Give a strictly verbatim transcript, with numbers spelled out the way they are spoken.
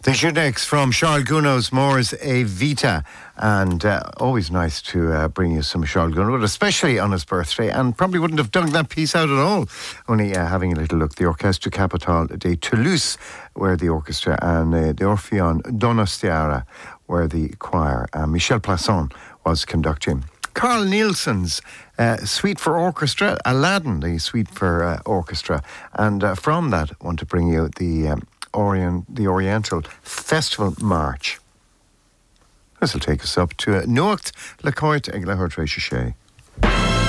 The Judex from Charles Gounod's Mors e Vita, and uh, always nice to uh, bring you some Charles Gounod, especially on his birthday, and probably wouldn't have dug that piece out at all, only uh, having a little look. The Orchestre Capitale de Toulouse were the orchestra, and uh, the Orpheon Donostiara were the choir. Uh, Michel Plasson was conducting. Carl Nielsen's uh, Suite for Orchestra, Aladdin, the Suite for uh, Orchestra, and uh, from that I want to bring you the... Um, Orient, the Oriental Festival March. This will take us up to Nuacht Le Coit ag le Hortreisha Shay.